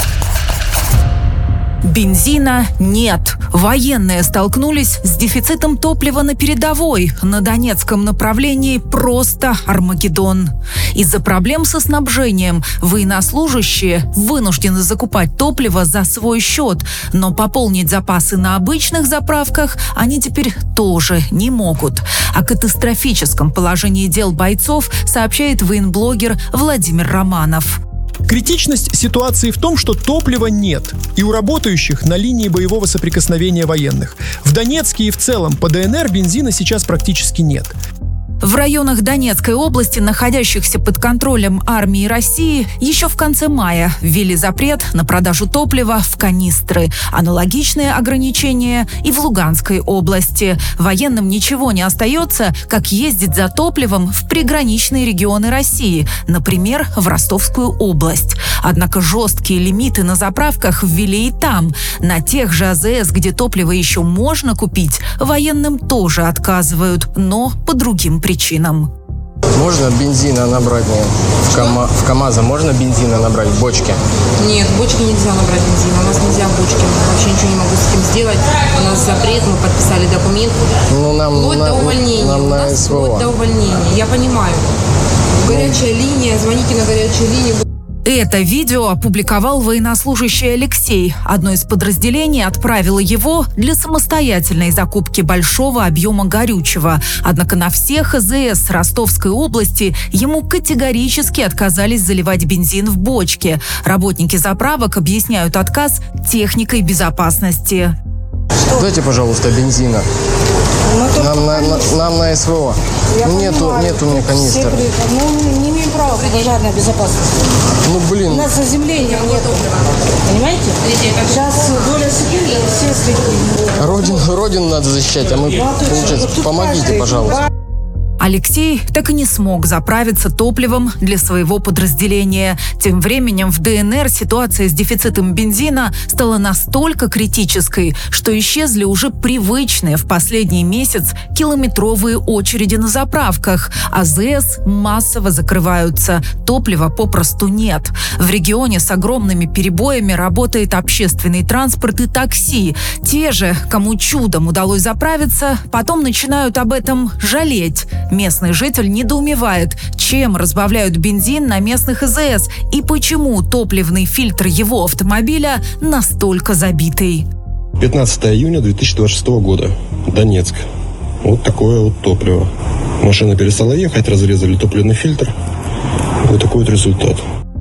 Бензина нет. Военные столкнулись с дефицитом топлива на передовой. На Донецком направлении просто Армагеддон. Из-за проблем со снабжением военнослужащие вынуждены закупать топливо за свой счет, но пополнить запасы на обычных заправках они теперь тоже не могут. О катастрофическом положении дел бойцов сообщает военблогер Владимир Романов. Критичность ситуации в том, что топлива нет, и у работающих на линии боевого соприкосновения военных. В Донецке и в целом по ДНР бензина сейчас практически нет. В районах Донецкой области, находящихся под контролем армии России, еще в конце мая ввели запрет на продажу топлива в канистры. Аналогичные ограничения и в Луганской области. Военным ничего не остается, как ездить за топливом в приграничные регионы России, например, в Ростовскую область. Однако жесткие лимиты на заправках ввели и там. На тех же АЗС, где топливо еще можно купить, военным тоже отказывают, но по другим причинам. причинам. Можно бензина набрать мне? В, КАМА... в КамАЗа можно бензина набрать в бочке? Нет, в бочке нельзя набрать бензина. У нас нельзя в бочке. Вообще ничего не могу с этим сделать. У нас запрет, мы подписали документ. Ну, нам вплоть на, до увольнения. Нам У на нас СВО. вплоть до увольнения. Я понимаю. Горячая линия, звоните на горячую линию. Это видео опубликовал военнослужащий Алексей. Одно из подразделений отправило его для самостоятельной закупки большого объема горючего. Однако на всех АЗС Ростовской области ему категорически отказались заливать бензин в бочки. Работники заправок объясняют отказ техникой безопасности. Дайте, пожалуйста, бензина. Нам на, на, нам на СВО. Нету, нету у меня канистр. Ну, не имеем права по пожарной безопасности. Ну, блин. У нас заземления нету. Понимаете? Сейчас доля секунды, все среди. Родину, родину надо защищать, а мы, получается, помогите, пожалуйста. Алексей так и не смог заправиться топливом для своего подразделения. Тем временем в ДНР ситуация с дефицитом бензина стала настолько критической, что исчезли уже привычные в последний месяц километровые очереди на заправках. АЗС массово закрываются, топлива попросту нет. В регионе с огромными перебоями работает общественный транспорт и такси. Те же, кому чудом удалось заправиться, потом начинают об этом жалеть. Местный житель недоумевает, чем разбавляют бензин на местных АЗС и почему топливный фильтр его автомобиля настолько забитый. пятнадцатого июня две тысячи двадцать шестого года. Донецк. Вот такое вот топливо. Машина перестала ехать, разрезали топливный фильтр. Вот такой вот результат.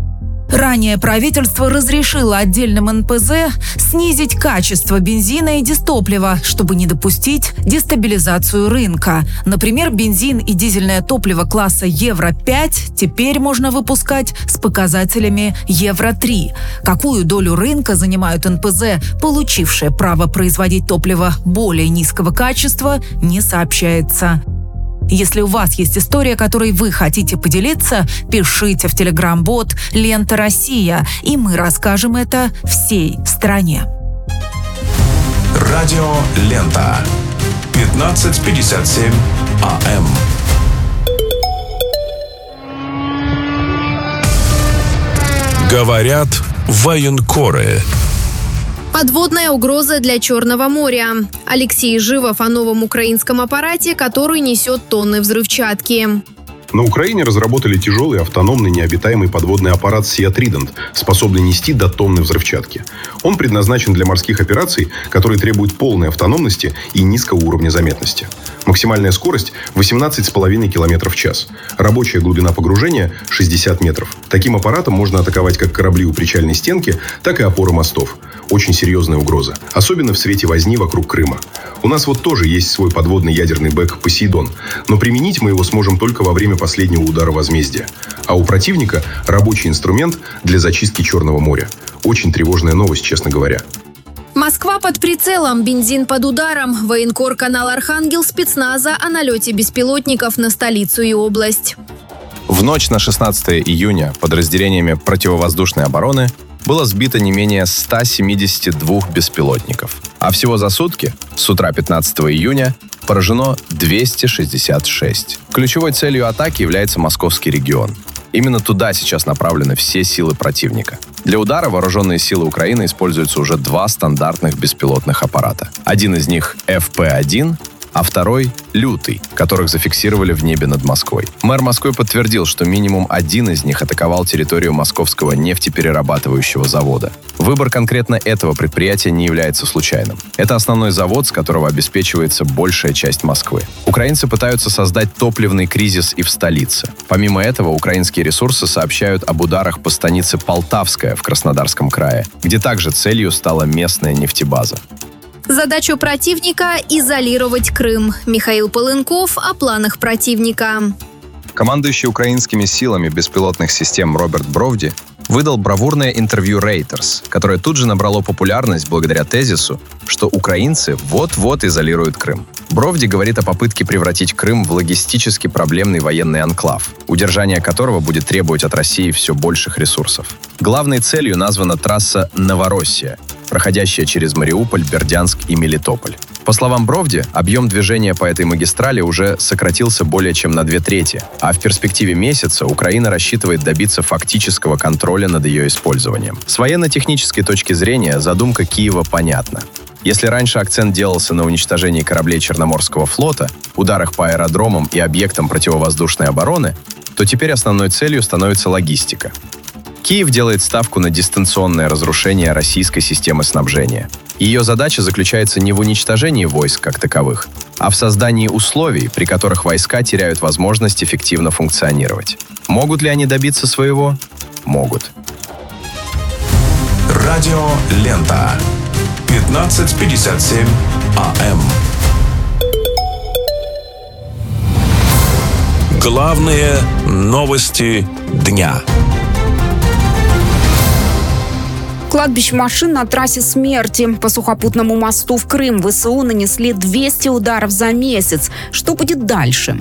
Ранее правительство разрешило отдельным эн пэ зэ снизить качество бензина и дистоплива, чтобы не допустить дестабилизацию рынка. Например, бензин и дизельное топливо класса евро пять теперь можно выпускать с показателями евро три. Какую долю рынка занимают эн пэ зэ, получившие право производить топливо более низкого качества, не сообщается. Если у вас есть история, которой вы хотите поделиться, пишите в телеграм-бот «Лента Россия», и мы расскажем это всей стране. Радио «Лента». пятнадцать пятьдесят семь а эм. Говорят военкоры. Подводная угроза для Черного моря. Алексей Живов о новом украинском аппарате, который несет тонны взрывчатки. На Украине разработали тяжелый автономный необитаемый подводный аппарат Sea Trident, способный нести до тонны взрывчатки. Он предназначен для морских операций, которые требуют полной автономности и низкого уровня заметности. Максимальная скорость – восемнадцать с половиной километров в час. Рабочая глубина погружения – шестьдесят метров. Таким аппаратом можно атаковать как корабли у причальной стенки, так и опоры мостов. Очень серьезная угроза. Особенно в свете возни вокруг Крыма. У нас вот тоже есть свой подводный ядерный БЭК «Посейдон». Но применить мы его сможем только во время последнего удара возмездия. А у противника рабочий инструмент для зачистки Черного моря. Очень тревожная новость, честно говоря. Москва под прицелом, бензин под ударом. Военкор канал «Архангел» спецназа о налете беспилотников на столицу и область. В ночь на шестнадцатое июня подразделениями противовоздушной обороны было сбито не менее ста семидесяти двух беспилотников. А всего за сутки, с утра пятнадцатого июня, поражено двести шестьдесят шесть. Ключевой целью атаки является московский регион. Именно туда сейчас направлены все силы противника. Для удара вооруженные силы Украины используются уже два стандартных беспилотных аппарата. Один из них эф пэ один, а второй — «Лютый», которых зафиксировали в небе над Москвой. Мэр Москвы подтвердил, что минимум один из них атаковал территорию московского нефтеперерабатывающего завода. Выбор конкретно этого предприятия не является случайным. Это основной завод, с которого обеспечивается большая часть Москвы. Украинцы пытаются создать топливный кризис и в столице. Помимо этого, украинские ресурсы сообщают об ударах по станице Полтавская в Краснодарском крае, где также целью стала местная нефтебаза. Задача противника – изолировать Крым. Михаил Полынков о планах противника. Командующий украинскими силами беспилотных систем Роберт Бровди выдал бравурное интервью Reuters, которое тут же набрало популярность благодаря тезису, что украинцы вот-вот изолируют Крым. Бровди говорит о попытке превратить Крым в логистически проблемный военный анклав, удержание которого будет требовать от России все больших ресурсов. Главной целью названа трасса Новороссия, проходящая через Мариуполь, Бердянск и Мелитополь. По словам Бровди, объем движения по этой магистрали уже сократился более чем на две трети, а в перспективе месяца Украина рассчитывает добиться фактического контроля над ее использованием. С военно-технической точки зрения задумка Киева понятна. Если раньше акцент делался на уничтожении кораблей Черноморского флота, ударах по аэродромам и объектам противовоздушной обороны, то теперь основной целью становится логистика. Киев делает ставку на дистанционное разрушение российской системы снабжения. Ее задача заключается не в уничтожении войск как таковых, а в создании условий, при которых войска теряют возможность эффективно функционировать. Могут ли они добиться своего? Могут. Радио «Лента». пятнадцать пятьдесят семь АМ. Главные новости дня. Кладбище машин на трассе смерти. По сухопутному мосту в Крым ВСУ нанесли двести ударов за месяц. Что будет дальше?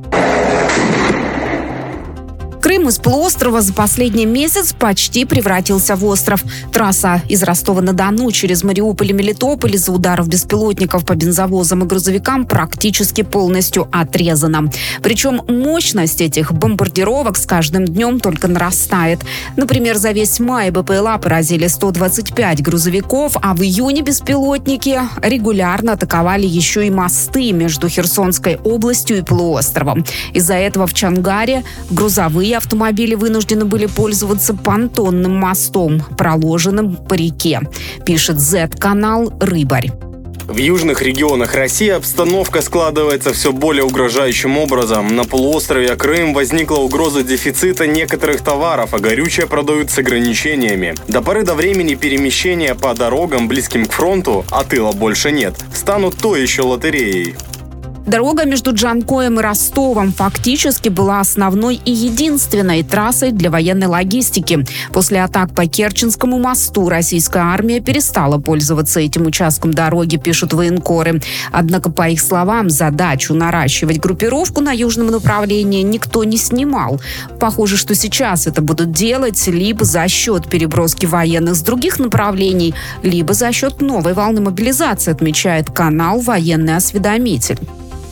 Крым из полуострова за последний месяц почти превратился в остров. Трасса из Ростова-на-Дону через Мариуполь и Мелитополь из-за ударов беспилотников по бензовозам и грузовикам практически полностью отрезана. Причем мощность этих бомбардировок с каждым днем только нарастает. Например, за весь май БПЛА поразили сто двадцать пять грузовиков, а в июне беспилотники регулярно атаковали еще и мосты между Херсонской областью и полуостровом. Из-за этого в Чангаре грузовые автомобили вынуждены были пользоваться понтонным мостом, проложенным по реке, пишет зет-канал «Рыбарь». В южных регионах России обстановка складывается все более угрожающим образом. На полуострове Крым возникла угроза дефицита некоторых товаров, а горючее продают с ограничениями. До поры до времени перемещения по дорогам, близким к фронту, а тыла больше нет, станут то еще лотереей. Дорога между Джанкоем и Ростовом фактически была основной и единственной трассой для военной логистики. После атак по Керченскому мосту российская армия перестала пользоваться этим участком дороги, пишут военкоры. Однако, по их словам, задачу наращивать группировку на южном направлении никто не снимал. Похоже, что сейчас это будут делать либо за счет переброски военных с других направлений, либо за счет новой волны мобилизации, отмечает канал «Военный осведомитель».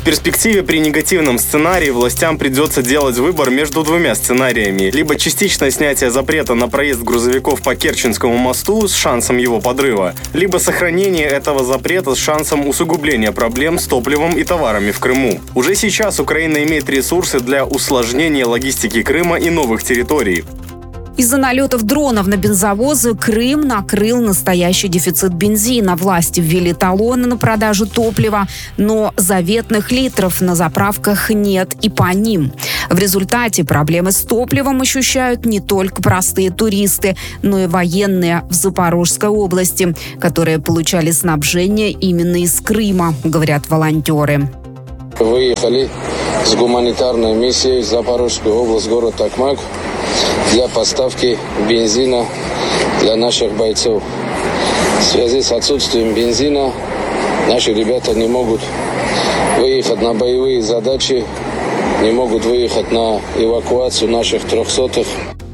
перспективе при негативном сценарии властям придется делать выбор между двумя сценариями. Либо частичное снятие запрета на проезд грузовиков по Керченскому мосту с шансом его подрыва, либо сохранение этого запрета с шансом усугубления проблем с топливом и товарами в Крыму. Уже сейчас Украина имеет ресурсы для усложнения логистики Крыма и новых территорий. Из-за налетов дронов на бензовозы Крым накрыл настоящий дефицит бензина. Власти ввели талоны на продажу топлива, но заветных литров на заправках нет и по ним. В результате проблемы с топливом ощущают не только простые туристы, но и военные в Запорожской области, которые получали снабжение именно из Крыма, говорят волонтеры. Выехали с гуманитарной миссией в Запорожскую область, город Токмак, для поставки бензина для наших бойцов. В связи с отсутствием бензина наши ребята не могут выехать на боевые задачи, не могут выехать на эвакуацию наших трехсотых.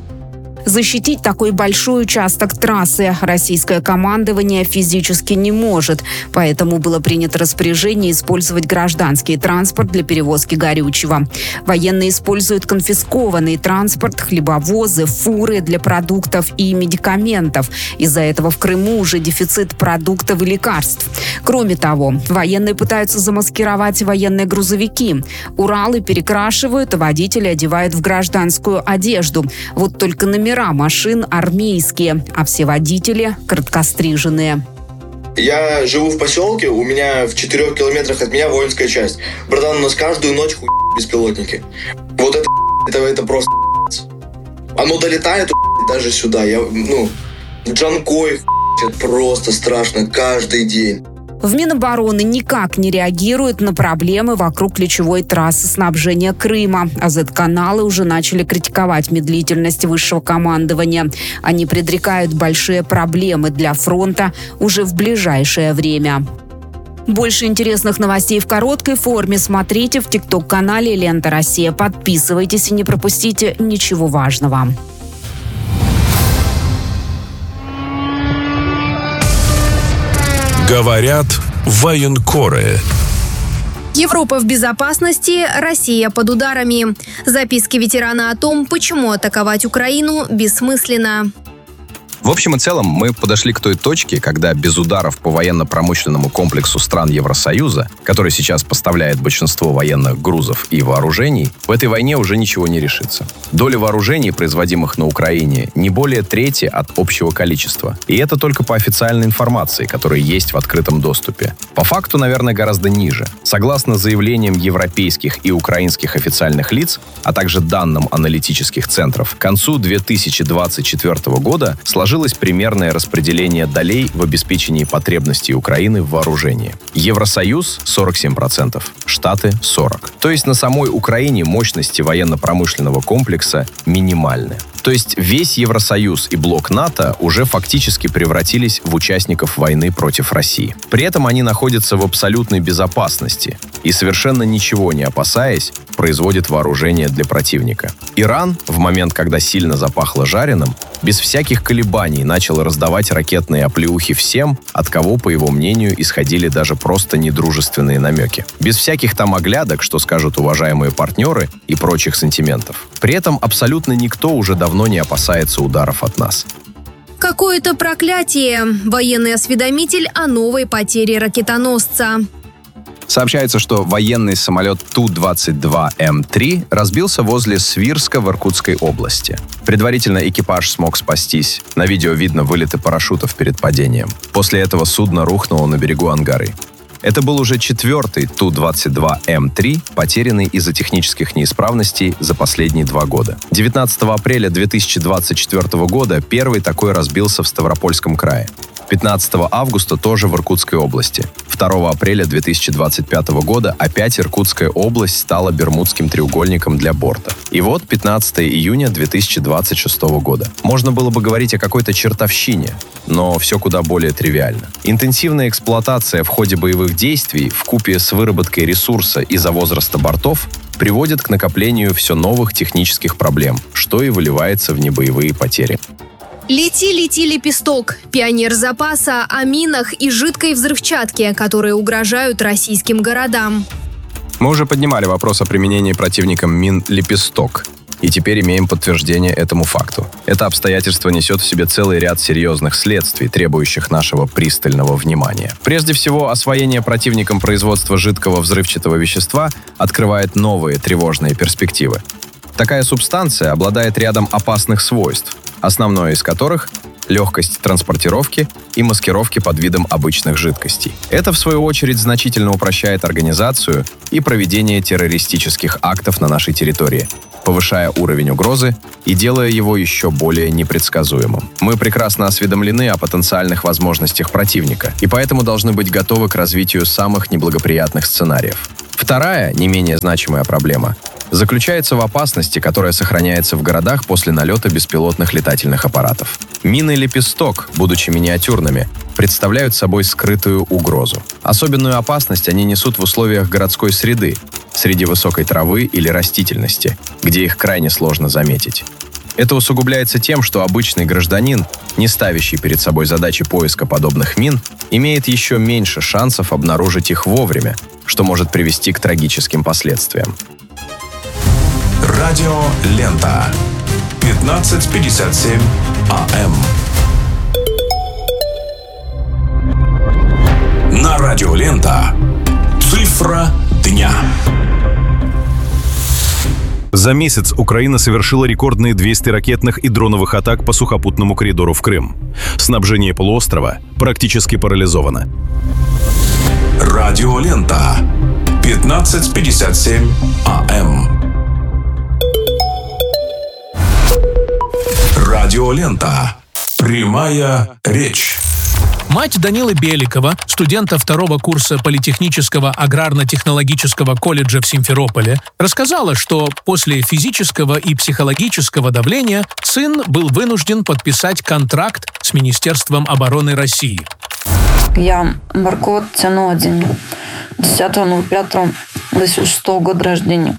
Защитить такой большой участок трассы российское командование физически не может. Поэтому было принято распоряжение использовать гражданский транспорт для перевозки горючего. Военные используют конфискованный транспорт, хлебовозы, фуры для продуктов и медикаментов. Из-за этого в Крыму уже дефицит продуктов и лекарств. Кроме того, военные пытаются замаскировать военные грузовики. Уралы перекрашивают, а водители одевают в гражданскую одежду. Вот только номера машин армейские, а все водители короткостриженные. Я живу в поселке, у меня в четырех километрах от меня воинская часть. Братан, у нас каждую ночь хуй беспилотники. Вот это, это, это просто оно долетает даже сюда. Я, ну, Джанкой, это просто страшно каждый день. В Минобороны никак не реагируют на проблемы вокруг ключевой трассы снабжения Крыма. А зет-каналы уже начали критиковать медлительность высшего командования. Они предрекают большие проблемы для фронта уже в ближайшее время. Больше интересных новостей в короткой форме смотрите в тикток-канале «Лента Россия». Подписывайтесь и не пропустите ничего важного. Говорят военкоры. Европа в безопасности, Россия под ударами. Записки ветерана о том, почему атаковать Украину бессмысленно. В общем и целом, мы подошли к той точке, когда без ударов по военно-промышленному комплексу стран Евросоюза, который сейчас поставляет большинство военных грузов и вооружений, в этой войне уже ничего не решится. Доля вооружений, производимых на Украине, не более трети от общего количества. И это только по официальной информации, которая есть в открытом доступе. По факту, наверное, гораздо ниже. Согласно заявлениям европейских и украинских официальных лиц, а также данным аналитических центров, к концу две тысячи двадцать четвёртого года сложилось Сложилось примерное распределение долей в обеспечении потребностей Украины в вооружении. Евросоюз – сорок семь процентов, Штаты – сорок процентов. То есть на самой Украине мощности военно-промышленного комплекса минимальны. То есть весь Евросоюз и блок НАТО уже фактически превратились в участников войны против России. При этом они находятся в абсолютной безопасности и, совершенно ничего не опасаясь, производят вооружение для противника. Иран, в момент, когда сильно запахло жареным, без всяких колебаний начал раздавать ракетные оплеухи всем, от кого, по его мнению, исходили даже просто недружественные намеки. Без всяких там оглядок, что скажут уважаемые партнеры, и прочих сантиментов. При этом абсолютно никто уже давно не опасается ударов от нас. Какое-то проклятие. Военный осведомитель о новой потере ракетоносца. Сообщается, что военный самолет Ту двадцать два М три разбился возле Свирска в Иркутской области. Предварительно экипаж смог спастись. На видео видно вылеты парашютов перед падением. После этого судно рухнуло на берегу Ангары. Это был уже четвертый Ту двадцать два М три, потерянный из-за технических неисправностей за последние два года. девятнадцатого апреля две тысячи двадцать четвёртого года первый такой разбился в Ставропольском крае. пятнадцатого августа тоже в Иркутской области. второго апреля две тысячи двадцать пятого года опять Иркутская область стала Бермудским треугольником для борта. И вот пятнадцатого июня две тысячи двадцать шестого года. Можно было бы говорить о какой-то чертовщине, но все куда более тривиально. Интенсивная эксплуатация в ходе боевых действий вкупе с выработкой ресурса из-за возраста бортов приводит к накоплению все новых технических проблем, что и выливается в небоевые потери. Лети, лети, лепесток. Пионер запаса о минах и жидкой взрывчатке, которые угрожают российским городам. Мы уже поднимали вопрос о применении противником мин «Лепесток», и теперь имеем подтверждение этому факту. Это обстоятельство несет в себе целый ряд серьезных следствий, требующих нашего пристального внимания. Прежде всего, освоение противником производства жидкого взрывчатого вещества открывает новые тревожные перспективы. Такая субстанция обладает рядом опасных свойств, основное из которых – легкость транспортировки и маскировки под видом обычных жидкостей. Это, в свою очередь, значительно упрощает организацию и проведение террористических актов на нашей территории, повышая уровень угрозы и делая его еще более непредсказуемым. Мы прекрасно осведомлены о потенциальных возможностях противника и поэтому должны быть готовы к развитию самых неблагоприятных сценариев. Вторая, не менее значимая проблема заключается в опасности, которая сохраняется в городах после налета беспилотных летательных аппаратов. Мины «Лепесток», будучи миниатюрными, представляют собой скрытую угрозу. Особенную опасность они несут в условиях городской среды, среди высокой травы или растительности, где их крайне сложно заметить. Это усугубляется тем, что обычный гражданин, не ставящий перед собой задачи поиска подобных мин, имеет еще меньше шансов обнаружить их вовремя, что может привести к трагическим последствиям. Радио Лента. пятнадцать пятьдесят семь АМ. На Радио Лента. Цифра дня. За месяц Украина совершила рекордные двести ракетных и дроновых атак по сухопутному коридору в Крым. Снабжение полуострова практически парализовано. Радио Лента. пятнадцать пятьдесят семь АМ. Радио Лента. Прямая речь. Мать Данилы Беликова, студента второго курса Политехнического аграрно-технологического колледжа в Симферополе, рассказала, что после физического и психологического давления сын был вынужден подписать контракт с Министерством обороны России. Я Марко Тянодин, десятого ноль пятого две тысячи шестого года рождения.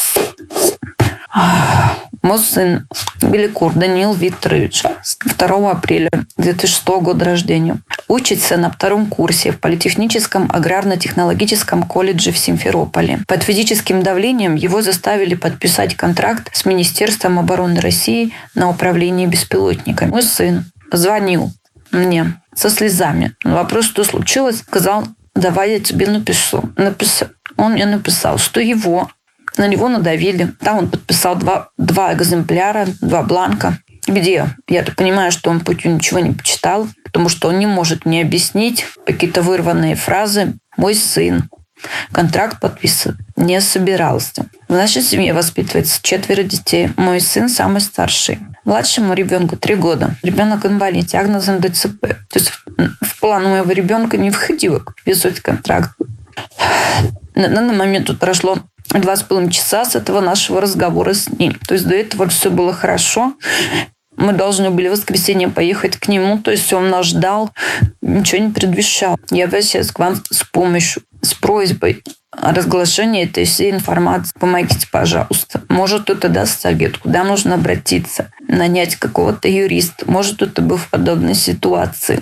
Мой сын Беликов Даниил Викторович, второго апреля две тысячи шестого года рождения, учится на втором курсе в Политехническом аграрно-технологическом колледже в Симферополе. Под физическим давлением его заставили подписать контракт с Министерством обороны России на управление беспилотниками. Мой сын звонил мне со слезами. На вопрос, что случилось, сказал: давай я тебе напишу. Написал. Он мне написал, что его на него надавили. Там он подписал два, два экземпляра, два бланка, где я так понимаю, что он путю ничего не почитал, потому что он не может мне объяснить какие-то вырванные фразы. Мой сын контракт подписывать не собирался. В нашей семье воспитывается четверо детей. Мой сын самый старший. Младшему ребенку три года. Ребенок инвалид, диагнозом ДЦП. То есть в план моего ребенка не входило подписывать контракт. На данный момент тут прошло два с половиной часа с этого нашего разговора с ним. То есть до этого все было хорошо. Мы должны были в воскресенье поехать к нему. То есть он нас ждал, ничего не предвещал. Я обращаюсь к вам с помощью, с просьбой о разглашении этой всей информации. Помогите, пожалуйста. Может, кто-то даст совет, куда нужно обратиться, нанять какого-то юриста. Может, кто-то был в подобной ситуации.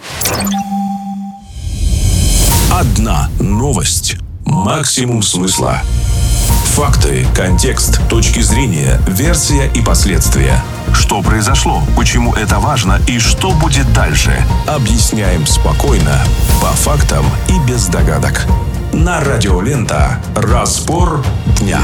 Одна новость. Максимум смысла. Факты, контекст, точки зрения, версия и последствия. Что произошло, почему это важно и что будет дальше. Объясняем спокойно, по фактам и без догадок. На Радио Лента. Разбор дня.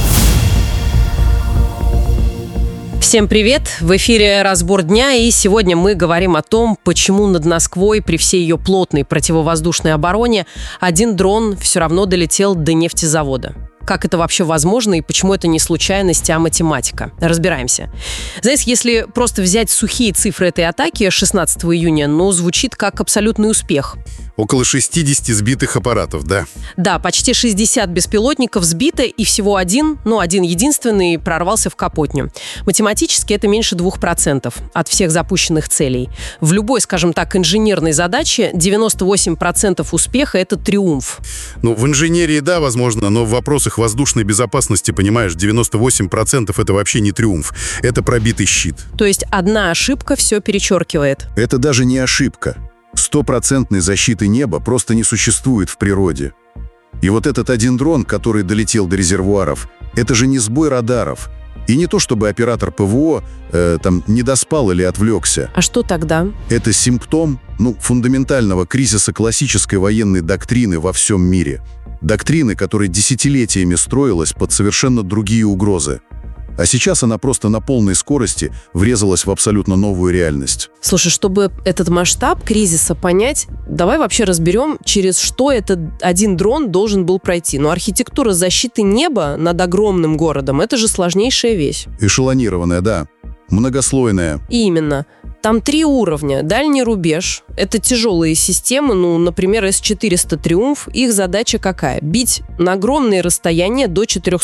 Всем привет! В эфире «Разбор дня», и сегодня мы говорим о том, почему над Москвой при всей ее плотной противовоздушной обороне один дрон все равно долетел до нефтезавода. Как это вообще возможно и почему это не случайность, а математика? Разбираемся. Знаете, если просто взять сухие цифры этой атаки шестнадцатого июня, ну, звучит как абсолютный успех. Около шестидесяти сбитых аппаратов, да? Да, почти шестьдесят беспилотников сбито, и всего один, ну, один единственный прорвался в Капотню. Математически это меньше двух процентов от всех запущенных целей. В любой, скажем так, инженерной задаче девяносто восемь процентов успеха – это триумф. Ну, в инженерии, да, возможно, но в вопросах воздушной безопасности, понимаешь, девяносто восемь процентов это вообще не триумф, это пробитый щит. То есть одна ошибка все перечеркивает. Это даже не ошибка. Стопроцентной защиты неба просто не существует в природе. И вот этот один дрон, который долетел до резервуаров, это же не сбой радаров. И не то, чтобы оператор ПВО э, там не доспал или отвлекся. А что тогда? Это симптом, ну, фундаментального кризиса классической военной доктрины во всем мире. Доктрины, которая десятилетиями строилась под совершенно другие угрозы. А сейчас она просто на полной скорости врезалась в абсолютно новую реальность. Слушай, чтобы этот масштаб кризиса понять, давай вообще разберем, через что этот один дрон должен был пройти. Но архитектура защиты неба над огромным городом – это же сложнейшая вещь. Эшелонированная, да. Многослойная. Именно. Там три уровня. Дальний рубеж – это тяжелые системы, ну, например, эс четыреста «Триумф». Их задача какая? Бить на огромные расстояния до четыреста